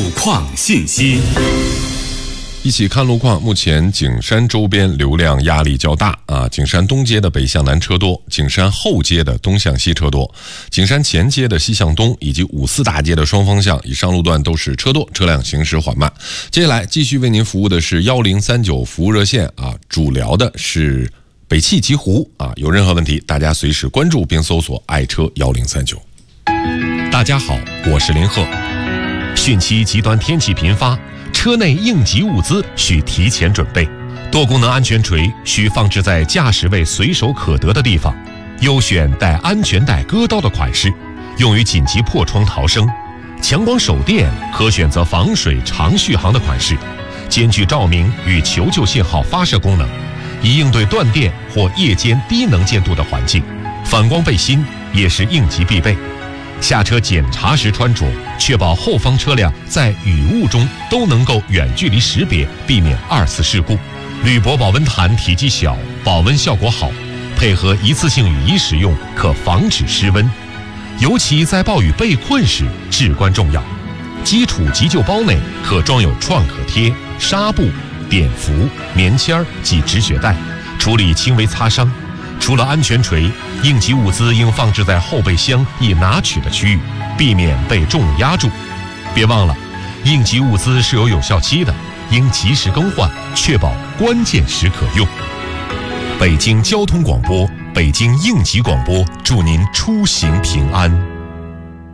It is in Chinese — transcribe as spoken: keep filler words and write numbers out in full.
况信息。 一起看路况，目前景山周边流量压力较大啊，景山东街的北向南车多，景山后街的东向西车多，景山前街的西向东以及五四大街的双方向以上路段都是车多，车辆行驶缓慢。接下来继续为您服务的是一零三九服务热线啊，主聊的是北汽极狐啊，有任何问题大家随时关注并搜索爱车一零三九。 大家好，我是林鹤。汛期极端天气频发，车内应急物资需提前准备，多功能安全锤需放置在驾驶位随手可得的地方，优选带安全带割刀的款式，用于紧急破窗逃生。强光手电可选择防水长续航的款式，兼具照明与求救信号发射功能，以应对断电或夜间低能见度的环境。反光背心也是应急必备。下车检查时穿着，确保后方车辆在雨雾中都能够远距离识别，避免二次事故。铝箔保温毯体积小，保温效果好，配合一次性雨衣使用，可防止失温，尤其在暴雨被困时至关重要。基础急救包内可装有创可贴、纱布、碘伏、棉签及止血带，处理轻微擦伤。除了安全锤，应急物资应放置在后备箱易拿取的区域，避免被重物压住。别忘了，应急物资是有有效期的，应及时更换，确保关键时可用。北京交通广播、北京应急广播祝您出行平安。